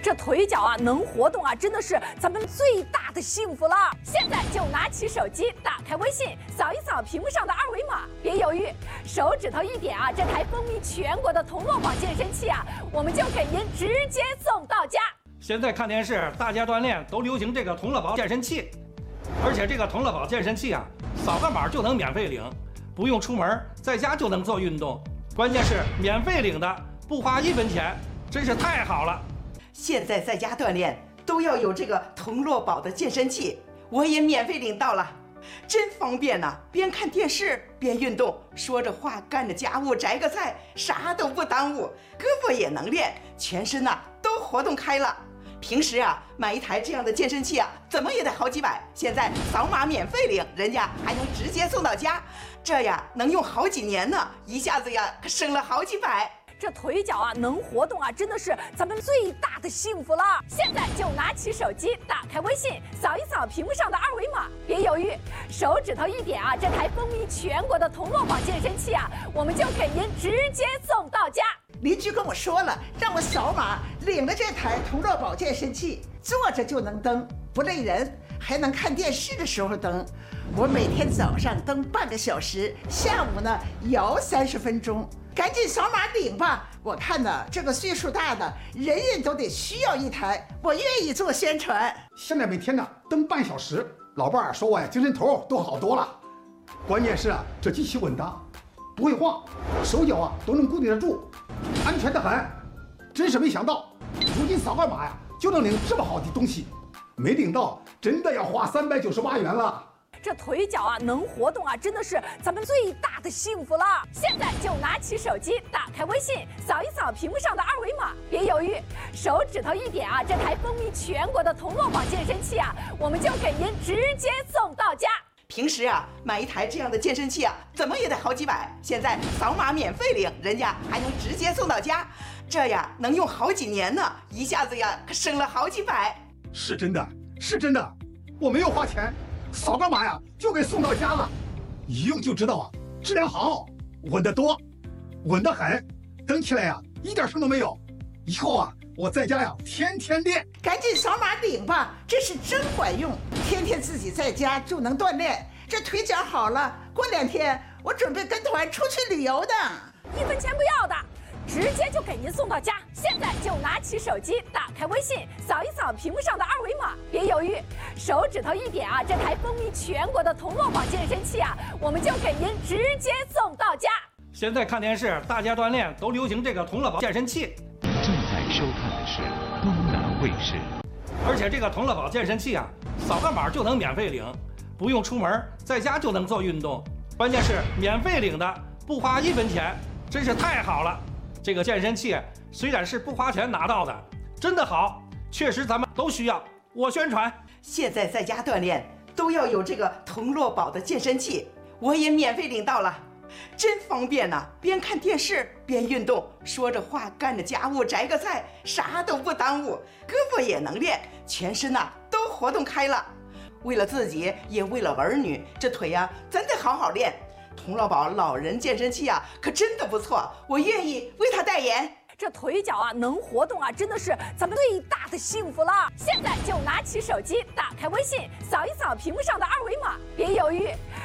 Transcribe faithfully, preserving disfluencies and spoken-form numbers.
这腿脚啊能活动啊，真的是咱们最大的幸福了。现在就拿起手机，打开微信，扫一扫屏幕上的二维码，别犹豫，手指头一点啊，这台风靡全国的同乐宝健身器啊，我们就给您直接送到家。 现在看电视，大家锻炼都流行这个同乐宝健身器，而且这个同乐宝健身器啊，扫个码就能免费领，不用出门，在家就能做运动，关键是免费领的，不花一分钱，真是太好了。 现在在家锻炼都要有这个同乐宝的健身器，我也免费领到了，真方便呐、啊！边看电视边运动，说着话干着家务摘个菜，啥都不耽误，胳膊也能练，全身呐、啊、都活动开了。平时啊买一台这样的健身器啊，怎么也得好几百，现在扫码免费领，人家还能直接送到家，这呀能用好几年呢，一下子呀可省了好几百。 这腿脚啊能活动啊，真的是咱们最大的幸福了。现在就拿起手机，打开微信，扫一扫屏幕上的二维码，别犹豫，手指头一点啊，这台风靡全国的同乐宝健身器啊，我们就给您直接送到家。 邻居跟我说了，让我扫码领了这台同乐宝健身器，坐着就能蹬，不累人，还能看电视的时候蹬。我每天早上蹬半个小时，下午呢摇三十分钟。赶紧扫码领吧！我看呢，这个岁数大的人人都得需要一台，我愿意做宣传。 现在每天呢蹬半小时，老伴儿说我呀精神头都好多了。关键是啊，这机器稳当，不会晃，手脚啊都能固定得住，安全得很。真是没想到，如今扫个码呀就能领这么好的东西，没领到真的要花三百九十八元了。 这腿脚啊能活动啊，真的是咱们最大的幸福了。现在就拿起手机，打开微信，扫一扫屏幕上的二维码，别犹豫，手指头一点啊，这台风靡全国的同乐宝健身器啊，我们就给您直接送到家。 平时啊买一台这样的健身器啊，怎么也得好几百，现在扫码免费领，人家还能直接送到家，这呀能用好几年呢，一下子呀可省了好几百。 是真的，是真的，我没有花钱。扫个码呀，就给送到家了，一用就知道啊，质量好，稳得多，稳得很，蹬起来呀一点声都没有。以后啊，我在家呀天天练。 赶紧扫码领吧，这是真管用，天天自己在家就能锻炼，这腿脚好了，过两天我准备跟团出去旅游的， 一分钱不要的。直接就给您送到家，现在就拿起手机，打开微信，扫一扫屏幕上的二维码，别犹豫，手指头一点啊，这台风靡全国的同乐宝健身器啊，我们就给您直接送到家。 现在看电视，大家锻炼都流行这个同乐宝健身器。 正在收看的是东南卫视。 而且这个同乐宝健身器啊，扫个码就能免费领，不用出门，在家就能做运动，关键是免费领的，不花一分钱，真是太好了。这个健身器虽然是不花钱拿到的，真的好，确实咱们都需要。我宣传， 现在在家锻炼都要有这个同乐宝的健身器，我也免费领到了，真方便呐、啊！边看电视边运动，说着话干着家务摘个菜，啥都不耽误，胳膊也能练，全身呐、啊、都活动开了。为了自己也为了儿女，这腿呀、啊、真得好好练。同乐宝老人健身器啊，可真的不错，我愿意为他代言。 这腿脚啊能活动啊，真的是咱们最大的幸福了。现在就拿起手机，打开微信，扫一扫屏幕上的二维码，别犹豫，